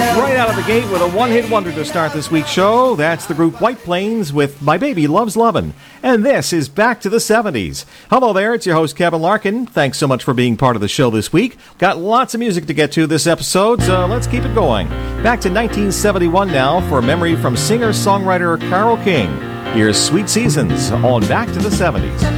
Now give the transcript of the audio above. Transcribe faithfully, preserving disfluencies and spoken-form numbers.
Right out of the gate with a one-hit wonder to start this week's show. That's the group White Plains with My Baby Loves Lovin'. And this is Back to the seventies. Hello there, it's your host Kevin Larkin. Thanks so much for being part of the show this week. Got lots of music to get to this episode, so let's keep it going. Back to nineteen seventy-one now for a memory from singer-songwriter Carole King. Here's Sweet Seasons on Back to the seventies.